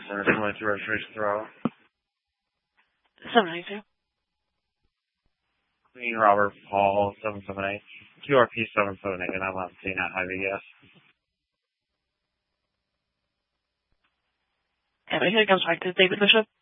Similar to registration throw. 792. Queen Robert Paul 778. QRP 778, and I'm not seeing that high VS. And here comes back to David Bishop.